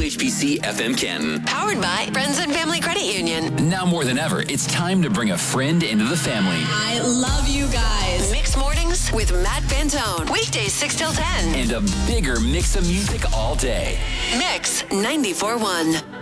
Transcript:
HBC FM Canton. Powered by Friends and Family Credit Union. Now more than ever, it's time to bring a friend into the family. I love you guys. Mixed Mornings with Matt Fantone. Weekdays 6 till 10. And a bigger mix of music all day. Mix 94.1.